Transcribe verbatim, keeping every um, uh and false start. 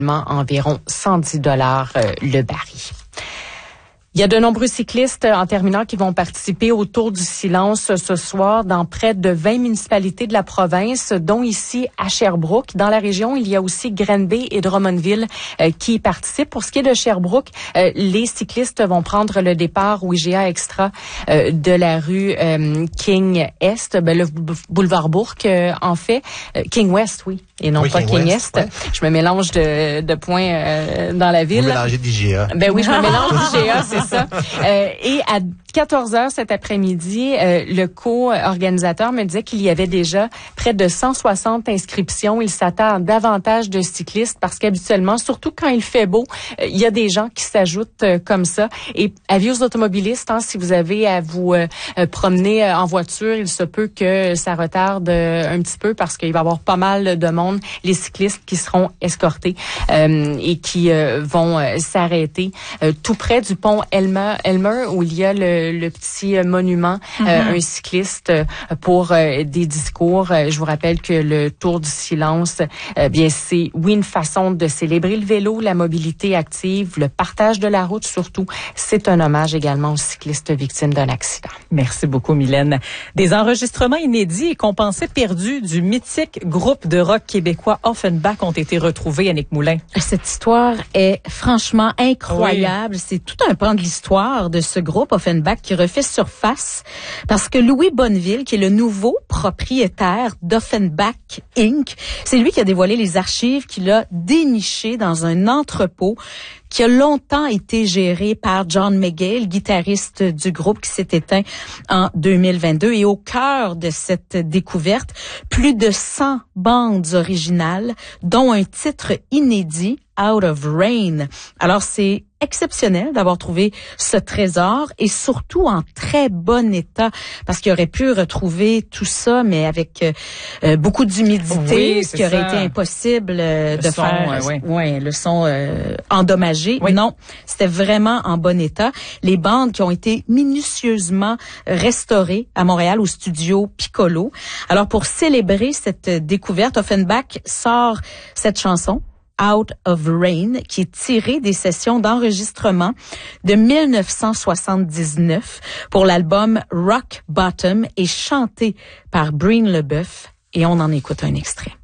environ cent dix dollars euh, le baril. Il y a de nombreux cyclistes en terminant qui vont participer au Tour du Silence ce soir dans près de vingt municipalités de la province, dont ici à Sherbrooke. Dans la région, il y a aussi Granby et Drummondville euh, qui y participent. Pour ce qui est de Sherbrooke, euh, les cyclistes vont prendre le départ au I G A Extra euh, de la rue euh, King Est, ben, le boulevard Bourque euh, en fait. Euh, King West, oui, et non oui, pas King, King West, Est. ouais. Je me mélange de, de points euh, dans la ville. Vous mélangez d'I G A. Ben oui, je me mélange d'I G A, c'est ça. Euh, et à quatorze heures cet après-midi, euh, le co-organisateur me disait qu'il y avait déjà près de cent soixante inscriptions. Il s'attend à davantage de cyclistes parce qu'habituellement, surtout quand il fait beau, euh, il y a des gens qui s'ajoutent euh, comme ça. Et avis aux automobilistes, hein, si vous avez à vous euh, promener euh, en voiture, il se peut que ça retarde euh, un petit peu parce qu'il va y avoir pas mal de monde, les cyclistes qui seront escortés euh, et qui euh, vont euh, s'arrêter euh, tout près du pont Elmer, Elmer où il y a le, le petit monument, mm-hmm. euh, un cycliste pour euh, des discours. Je vous rappelle que le Tour du Silence, euh, bien c'est oui une façon de célébrer le vélo, la mobilité active, le partage de la route surtout. C'est un hommage également aux cyclistes victimes d'un accident. Merci beaucoup, Mylène. Des enregistrements inédits et qu'on pensait perdus du mythique groupe de rock québécois Offenbach ont été retrouvés, Annick Moulin. Cette histoire est franchement incroyable. Oui. C'est tout un pan de l'histoire de ce groupe Offenbach qui refait surface parce que Louis Bonneville, qui est le nouveau propriétaire d'Offenbach Incorporated, c'est lui qui a dévoilé les archives qu'il a dénichées dans un entrepôt qui a longtemps été géré par John McGill, guitariste du groupe qui s'est éteint en deux mille vingt-deux. Et au cœur de cette découverte, plus de cent bandes originales, dont un titre inédit, Out of Rain. Alors, c'est exceptionnel d'avoir trouvé ce trésor et surtout en très bon état parce qu'il aurait pu retrouver tout ça, mais avec euh, beaucoup d'humidité, oui, ce qui aurait ça. été impossible euh, de son, faire. Euh, oui. Ouais, le son euh, endommagé. Oui. Non, c'était vraiment en bon état. Les bandes qui ont été minutieusement restaurées à Montréal au studio Piccolo. Alors, pour célébrer cette découverte, Offenbach sort cette chanson, Out of Rain, qui est tiré des sessions d'enregistrement de mille neuf cent soixante-dix-neuf pour l'album Rock Bottom et chanté par Breen LeBeuf. Et on en écoute un extrait.